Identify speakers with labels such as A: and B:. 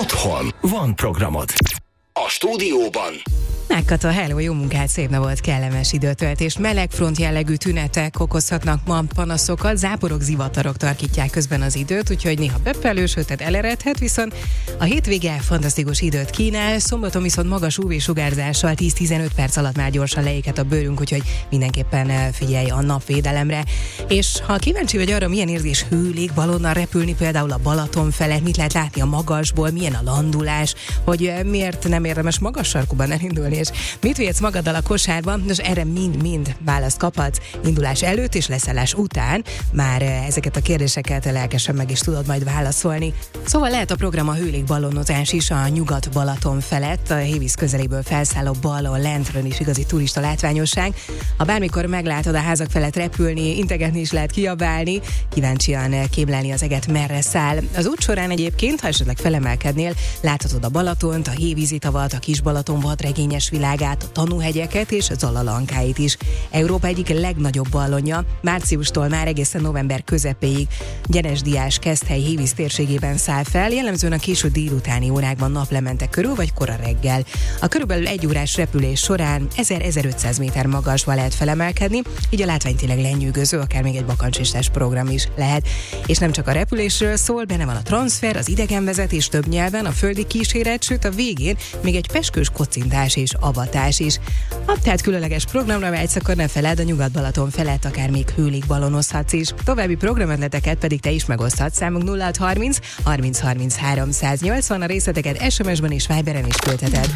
A: Otthon van programod. A stúdióban
B: Megkata, hello, jó munkát, szép nap volt, kellemes időtöltés. Melegfront jellegű tünetek okozhatnak ma panaszokat, záporok, zivatarok tarkítják közben az időt, úgyhogy néha bepelősödhet, eleredhet, viszont a hétvége fantasztikus időt kínál, szombaton viszont magas UV-sugárzással 10-15 perc alatt már gyorsan leéghet a bőrünk, úgyhogy mindenképpen figyelj a napvédelemre. És ha kíváncsi vagy arra, milyen érzés hőlégballonnal repülni, például a Balaton felett, mit lehet látni a magasból, milyen a landulás, hogy miért nem érdemes magas sarkuban elindulni, és mit vihetsz magaddal a kosárban? Nos, erre mind választ kaphatsz indulás előtt és leszállás után. Már ezeket a kérdéseket lelkesen meg is tudod majd válaszolni. Szóval lehet a program a hőlégballonozás is a Nyugat-Balaton felett, a Hévíz közeléből felszálló ballon lentről is igazi turista látványosság. Ha bármikor meglátod a házak felett repülni, integetni is lehet, kiabálni, kíváncsian kémlelni az eget, merre száll. Az út során egyébként, ha esetleg felemelkednél, láthatod a Balatont, a Hévízi tavat, a Kis-Balaton vadregényes világát, a Tanúhegyeket és Zalalankáit is. Európa egyik legnagyobb ballonja, márciustól már egészen november közepéig Gyenesdiás Keszthely Hévíz térségében száll fel, jellemzően a késő délutáni órákban naplemente körül vagy kora reggel. A körülbelül 1 órás repülés során 1000-1500 méter magasba lehet felemelkedni, így a látvány tényleg lenyűgöző, akár még egy bakancsistás program is lehet. És nem csak a repülésről szól, benne van a transfer, az idegenvezetés több nyelven, a földi kíséret, sőt a végén még egy peskős kocintás és avatás is. Ha tehát különleges programra vágysz, akkor ne feledd, a Nyugat-Balaton felett akár még hőlégballonozhatsz is. További programötleteket pedig te is megoszthatsz. Számunk 0630 30 30 380, a részleteket SMS-ben és Viberen is küldheted.